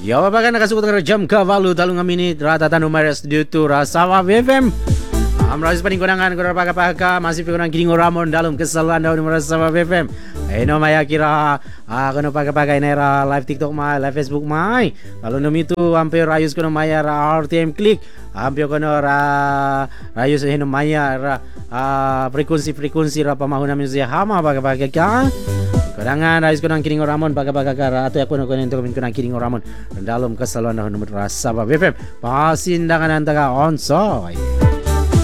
Ya, apa nakasuko ka jam kavalu talong minit rata tanong mares dito Rasawa FM. Amras paning kunangan ko pagkapaka masih kunang kining oramon dalom kesalahan daw ni Rasawa FM. No maya kira kono pagkapaka inera live TikTok mai, live Facebook mai. Kalau nom itu hampir rayus kono maya ra RTM klik. Hampir kono rayus hino maya ra frekuensi ra pamahuna mi siya hama pagkapaka ka. Kadangan ayos ko ng kining oramon pagkapagkakara ato ako na kunento ko ng kining oramon dalam kesalahan na numero Rasawa FM pasindangan ang taga onsoy.